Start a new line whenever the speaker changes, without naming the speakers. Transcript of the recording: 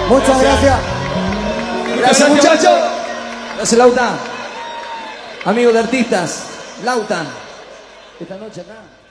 Muchas gracias.
Gracias, muchachos. Gracias, Lautan. Amigos de artistas, Lautan. Esta noche acá.